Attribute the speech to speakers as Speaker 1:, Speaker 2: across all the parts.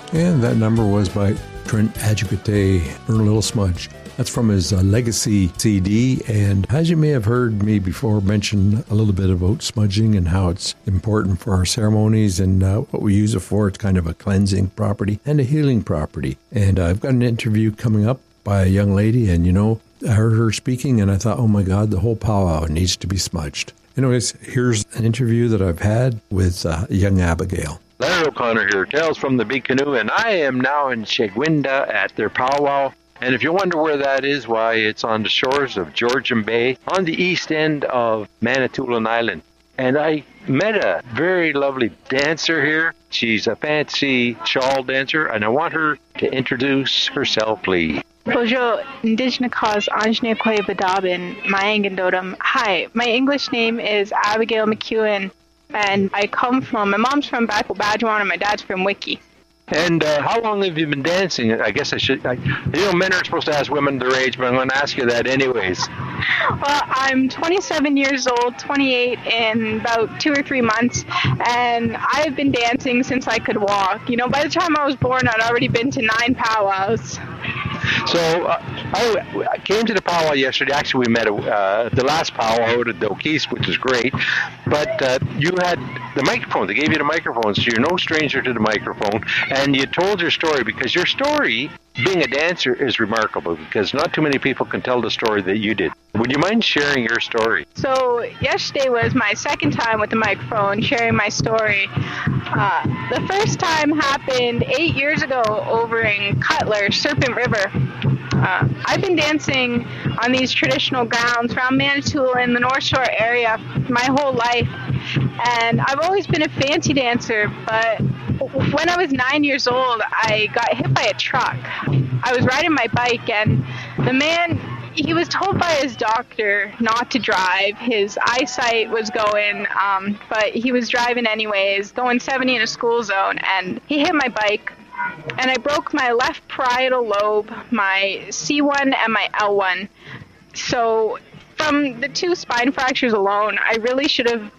Speaker 1: And that number was by Trent Adjugate, Burn a Little Smudge. That's from his Legacy CD. And as you may have heard me before mention a little bit about smudging and how it's important for our ceremonies and what we use it for. It's kind of a cleansing property and a healing property. And I've got an interview coming up by a young lady, and I heard her speaking and I thought, oh my God, the whole powwow needs to be smudged. Anyways, here's an interview that I've had with young Abigail.
Speaker 2: Larry O'Connor here, Tales from the Big Canoe, and I am now in Cheguinda at their powwow. And if you wonder where that is, why, it's on the shores of Georgian Bay, on the east end of Manitoulin Island. And I met a very lovely dancer here. She's a fancy shawl dancer, and I want her to introduce herself, please.
Speaker 3: Bonjour, Indigenous cause Anjane Kwe Badabin, Mayangandotum. Hi, my English name is Abigail McEwen, and my mom's from Badgewan and my dad's from Wiki.
Speaker 2: And how long have you been dancing? I guess men are supposed to ask women their age, but I'm going to ask you that anyways.
Speaker 3: Well, I'm 27 years old, 28 in about 2 or 3 months, and I've been dancing since I could walk. By the time I was born, I'd already been to 9 powwows.
Speaker 2: So I came to the powwow yesterday. Actually, we met the last powwow at Dokis, which is great. But you had the microphone. They gave you the microphone, so you're no stranger to the microphone. And you told your story, because your story, being a dancer, is remarkable, because not too many people can tell the story that you did. Would you mind sharing your story?
Speaker 3: So yesterday was my second time with the microphone sharing my story. The first time happened 8 years ago over in Cutler, Serpent River. I've been dancing on these traditional grounds around Manitoulin in the North Shore area my whole life. And I've always been a fancy dancer, but when I was 9 years old, I got hit by a truck. I was riding my bike, and the man, he was told by his doctor not to drive. His eyesight was going, but he was driving anyways, going 70 in a school zone, and he hit my bike, and I broke my left parietal lobe, my C1 and my L1. So from the 2 spine fractures alone, I really should have,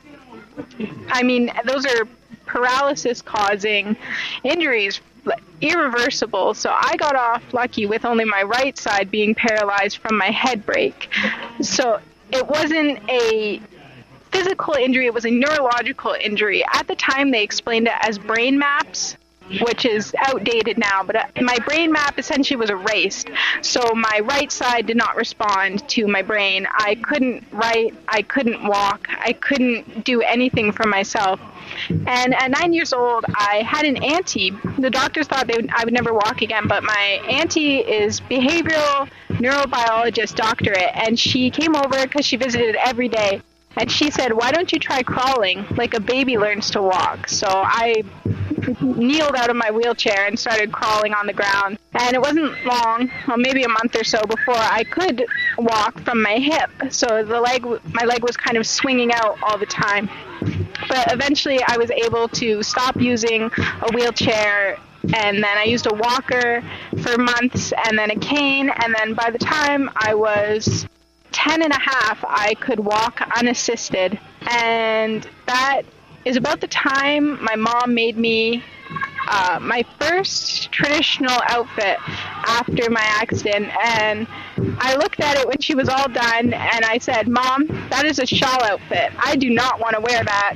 Speaker 3: those are paralysis-causing injuries, irreversible. So I got off lucky with only my right side being paralyzed from my head break. So it wasn't a physical injury, it was a neurological injury. At the time, they explained it as brain maps, which is outdated now, but my brain map essentially was erased. So my right side did not respond to my brain. I couldn't write, I couldn't walk, I couldn't do anything for myself. And at 9 years old, I had an auntie. The doctors thought I would never walk again, but my auntie is behavioral neurobiologist doctorate, and she came over because she visited every day. And she said, why don't you try crawling like a baby learns to walk? So I kneeled out of my wheelchair and started crawling on the ground. And it wasn't long, well, maybe a month or so before I could walk from my hip. So my leg was kind of swinging out all the time. But eventually I was able to stop using a wheelchair, and then I used a walker for months, and then a cane, and then by the time I was 10 and a half, I could walk unassisted. And that is about the time my mom made me my first traditional outfit after my accident. And I looked at it when she was all done, and I said, Mom, that is a shawl outfit. I do not want to wear that.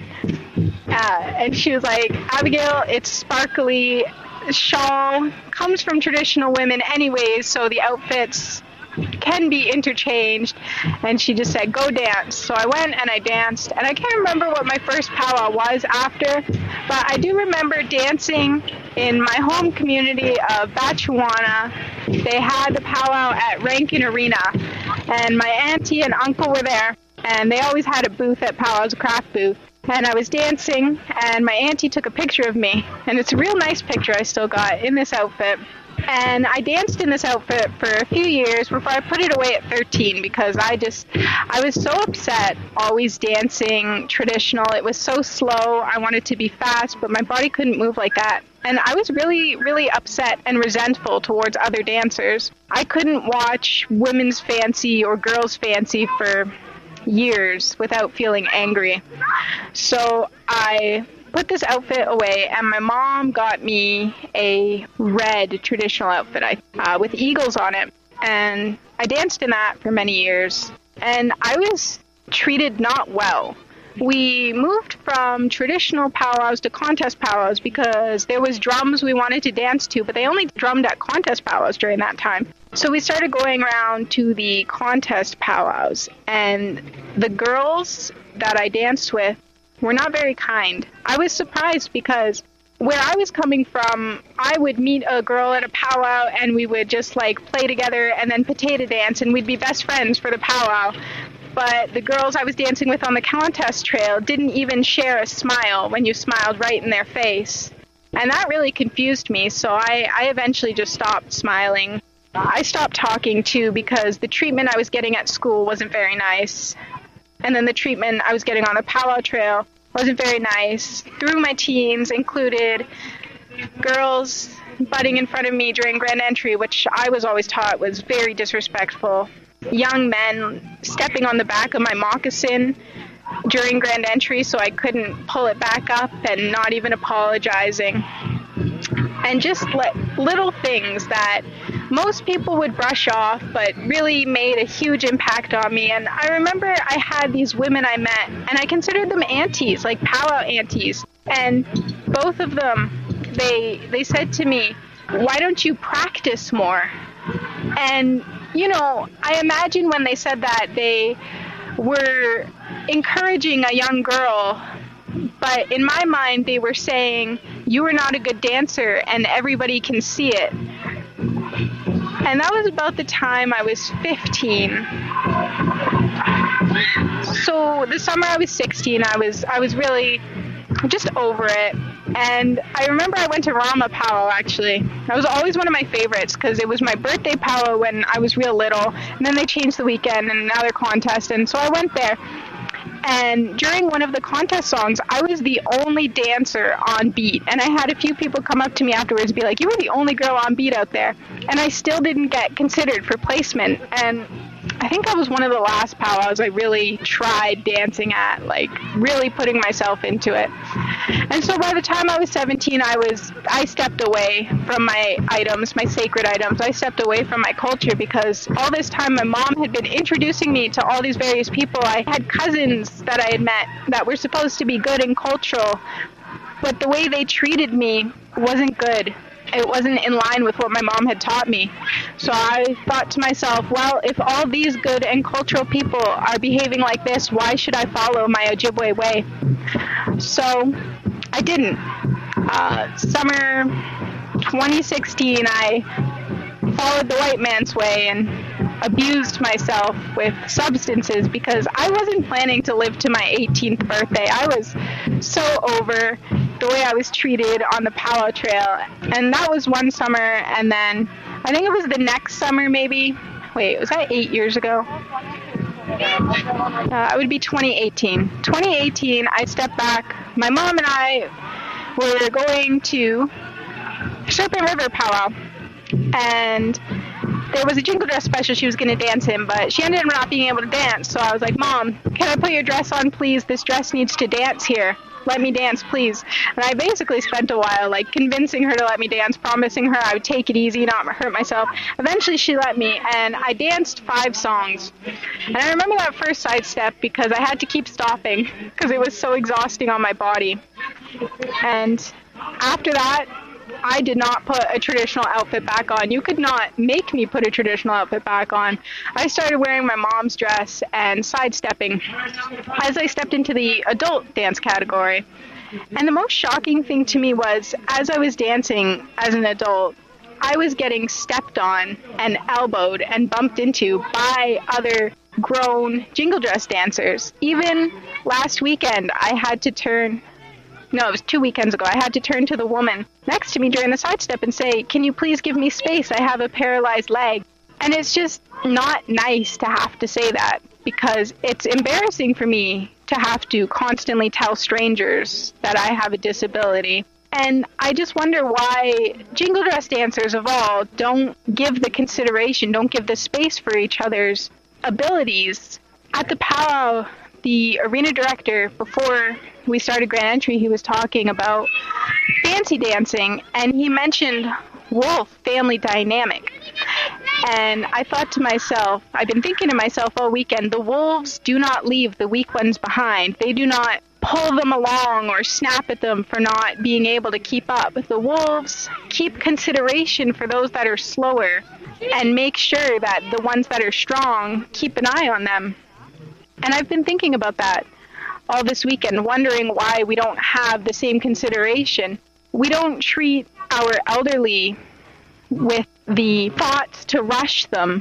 Speaker 3: And she was like, Abigail, it's sparkly. Shawl comes from traditional women anyways, so the outfits can be interchanged. And she just said, go dance. So I went and I danced, and I can't remember what my first powwow was after, but I do remember dancing in my home community of Batchewana. They had the powwow at Rankin Arena, and my auntie and uncle were there, and they always had a booth at powwows, a craft booth. And I was dancing, and my auntie took a picture of me, and it's a real nice picture I still got in this outfit. And I danced in this outfit for a few years before I put it away at 13, because I was so upset always dancing traditional. It was so slow. I wanted to be fast, but my body couldn't move like that. And I was really, really upset and resentful towards other dancers. I couldn't watch women's fancy or girls' fancy for years without feeling angry. So I put this outfit away, and my mom got me a red traditional outfit with eagles on it. And I danced in that for many years, and I was treated not well. We moved from traditional powwows to contest powwows because there was drums we wanted to dance to, but they only drummed at contest powwows during that time. So we started going around to the contest powwows, and the girls that I danced with were not very kind. I was surprised because where I was coming from, I would meet a girl at a powwow and we would just like play together and then potato dance and we'd be best friends for the powwow. But the girls I was dancing with on the contest trail didn't even share a smile when you smiled right in their face. And that really confused me, so I eventually just stopped smiling. I stopped talking too because the treatment I was getting at school wasn't very nice. And then the treatment I was getting on the powwow trail wasn't very nice. Through my teens included girls butting in front of me during grand entry, which I was always taught was very disrespectful. Young men stepping on the back of my moccasin during grand entry so I couldn't pull it back up and not even apologizing. And just little things that most people would brush off but really made a huge impact on me. And I remember I had these women I met and I considered them aunties, like powwow aunties. And both of them, they said to me, "Why don't you practice more?" And, you know, I imagine when they said that, they were encouraging a young girl, but in my mind, they were saying, "You are not a good dancer, and everybody can see it." And that was about the time I was 15. So the summer I was 16, I was really just over it. And I remember I went to Rama Powwow, actually. That was always one of my favorites because it was my birthday powwow when I was real little. And then they changed the weekend and now they're contest. And so I went there. And during one of the contest songs, I was the only dancer on beat. And I had a few people come up to me afterwards and be like, "You were the only girl on beat out there." And I still didn't get considered for placement. And I think that was one of the last powwows I really tried dancing at, like really putting myself into it. And so by the time I was 17, I stepped away from my items, my sacred items. I stepped away from my culture because all this time my mom had been introducing me to all these various people. I had cousins that I had met that were supposed to be good and cultural, but the way they treated me wasn't good. It wasn't in line with what my mom had taught me. So I thought to myself, well, if all these good and cultural people are behaving like this, why should I follow my Ojibwe way? So I didn't. Summer 2016, I followed the white man's way and abused myself with substances because I wasn't planning to live to my 18th birthday. I was so over the way I was treated on the powwow trail. And that was one summer, and then I think it was the next summer maybe. Wait, was that 8 years ago? It would be 2018. 2018, I stepped back. My mom and I were going to Serpent River powwow, and there was a jingle dress special she was going to dance in, but she ended up not being able to dance. So I was like, "Mom, can I put your dress on, please? This dress needs to dance here. Let me dance, please." And I basically spent a while like convincing her to let me dance, promising her I would take it easy, not hurt myself. Eventually she let me, and I danced 5 songs. And I remember that first side step because I had to keep stopping because it was so exhausting on my body. And after that, I did not put a traditional outfit back on. You could not make me put a traditional outfit back on. I started wearing my mom's dress and sidestepping as I stepped into the adult dance category. And the most shocking thing to me was, as I was dancing as an adult, I was getting stepped on and elbowed and bumped into by other grown jingle dress dancers. Even last weekend, I had to turn... No, it was 2 weekends ago. I had to turn to the woman next to me during the sidestep and say, "Can you please give me space? I have a paralyzed leg." And it's just not nice to have to say that because it's embarrassing for me to have to constantly tell strangers that I have a disability. And I just wonder why jingle dress dancers of all don't give the consideration, don't give the space for each other's abilities. At the powwow, the arena director, before we started Grand Entry, he was talking about fancy dancing, and he mentioned wolf family dynamic. And I thought to myself, I've been thinking to myself all weekend, the wolves do not leave the weak ones behind. They do not pull them along or snap at them for not being able to keep up. The wolves keep consideration for those that are slower and make sure that the ones that are strong keep an eye on them. And I've been thinking about that all this weekend, wondering why we don't have the same consideration. We don't treat our elderly with the thoughts to rush them.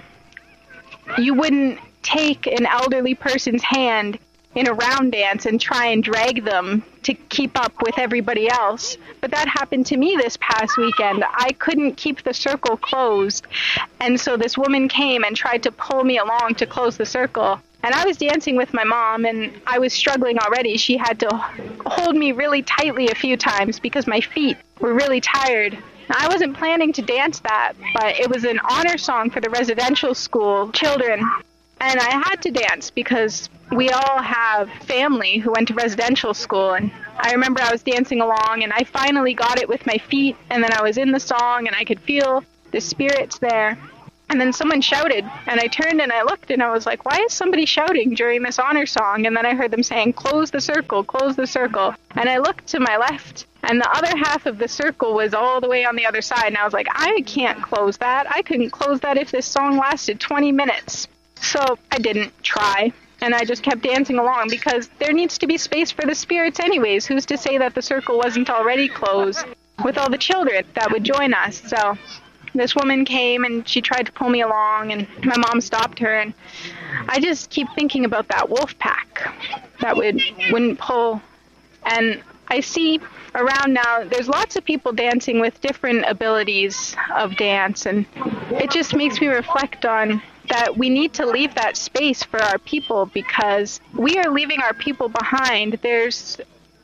Speaker 3: You wouldn't take an elderly person's hand in a round dance and try and drag them to keep up with everybody else. But that happened to me this past weekend. I couldn't keep the circle closed. And so this woman came and tried to pull me along to close the circle. And I was dancing with my mom, and I was struggling already. She had to hold me really tightly a few times because my feet were really tired. I wasn't planning to dance that, but it was an honor song for the residential school children. And I had to dance because we all have family who went to residential school. And I remember I was dancing along, and I finally got it with my feet. And then I was in the song, and I could feel the spirits there. And then someone shouted, and I turned and I looked, and I was like, why is somebody shouting during this honor song? And then I heard them saying, close the circle, close the circle. And I looked to my left, and the other half of the circle was all the way on the other side. And I was like, I can't close that. I couldn't close that if this song lasted 20 minutes. So I didn't try, and I just kept dancing along because there needs to be space for the spirits anyways. Who's to say that the circle wasn't already closed with all the children that would join us? So this woman came and she tried to pull me along, and my mom stopped her, and I just keep thinking about that wolf pack that wouldn't pull. And I see around now there's lots of people dancing with different abilities of dance, and it just makes me reflect on that we need to leave that space for our people because we are leaving our people behind. There's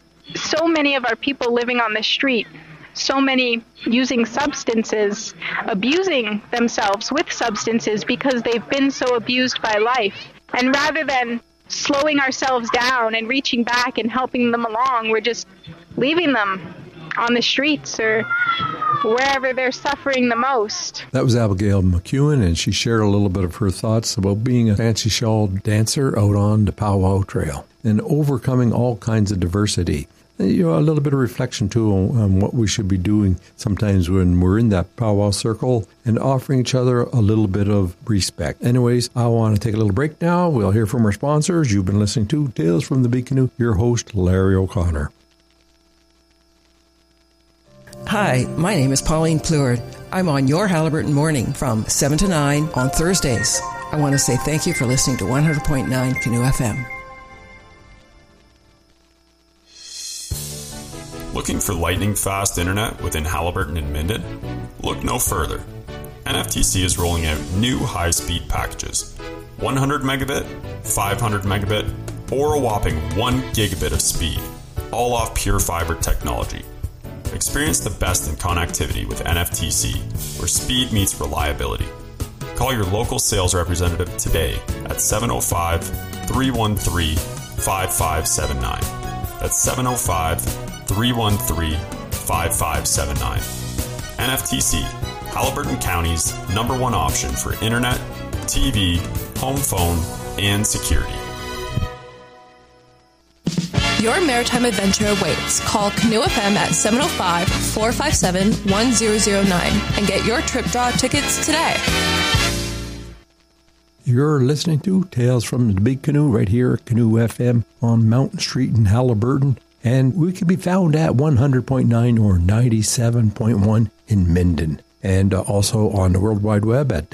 Speaker 3: so many of our people living on the street, so many using substances, abusing themselves with substances because they've been so abused by life. And rather than slowing ourselves down and reaching back and helping them along, we're just leaving them on the streets or wherever they're suffering the most.
Speaker 1: That was Abigail McEwen, and she shared a little bit of her thoughts about being a fancy shawl dancer out on the Powwow Trail and overcoming all kinds of diversity. You know, a little bit of reflection, too, on what we should be doing sometimes when we're in that powwow circle and offering each other a little bit of respect. Anyways, I want to take a little break now. We'll hear from our sponsors. You've been listening to Tales from the Big Canoe, your host, Larry O'Connor.
Speaker 4: Hi, my name is Pauline Pleward. I'm on your Haliburton Morning from 7 to 9 on Thursdays. I want to say thank you for listening to 100.9 Canoe FM.
Speaker 5: Looking for lightning-fast internet within Haliburton and Minden? Look no further. NFTC is rolling out new high-speed packages. 100 megabit, 500 megabit, or a whopping 1 gigabit of speed, all off pure fiber technology. Experience the best in connectivity with NFTC, where speed meets reliability. Call your local sales representative today at 705-313-5579. That's 705-313-5579. NFTC, Haliburton County's #1 option for internet, TV, home phone, and security.
Speaker 6: Your maritime adventure awaits. Call Canoe FM at 705-457-1009 and get your trip draw tickets today.
Speaker 1: You're listening to Tales from the Big Canoe right here at Canoe FM on Mountain Street in Haliburton. And we can be found at 100.9 or 97.1 in Minden. And also on the World Wide Web at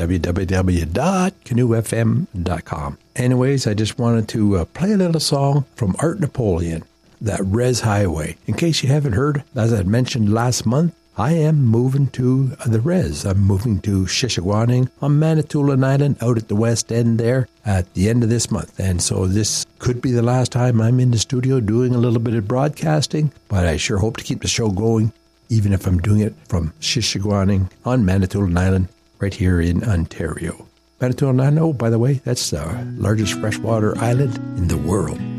Speaker 1: www.canoefm.com. Anyways, I just wanted to play a little song from Art Napoleon, that Res Highway. In case you haven't heard, as I mentioned last month, I am moving to the Res. I'm moving to Shishiguaning on Manitoulin Island out at the west end there at the end of this month. And so this could be the last time I'm in the studio doing a little bit of broadcasting, but I sure hope to keep the show going, even if I'm doing it from Shishiguaning on Manitoulin Island right here in Ontario. Manitoulin Island, oh, by the way, that's the largest freshwater island in the world.